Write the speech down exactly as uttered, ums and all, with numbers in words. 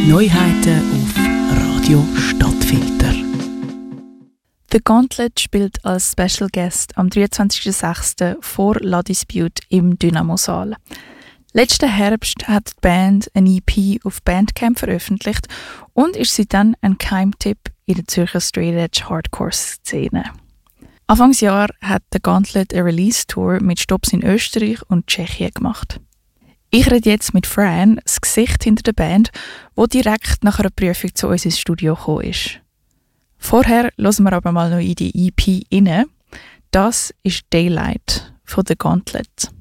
Neuheiten auf Radio Stadtfilter. The Gauntlet spielt als Special Guest am dreiundzwanzigsten sechsten vor La Dispute im Dynamo-Saal. Letzten Herbst hat die Band ein E P auf Bandcamp veröffentlicht und ist seitdem ein Keimtipp in der Zürcher Straight-Edge-Hardcore-Szene. Anfangsjahr hat The Gauntlet eine Release-Tour mit Stops in Österreich und Tschechien gemacht. Ich rede jetzt mit Fran, das Gesicht hinter der Band, wo direkt nach einer Prüfung zu uns ins Studio gekommen ist. Vorher hören wir aber mal noch in die E P rein. Das ist Daylight von The Gauntlet.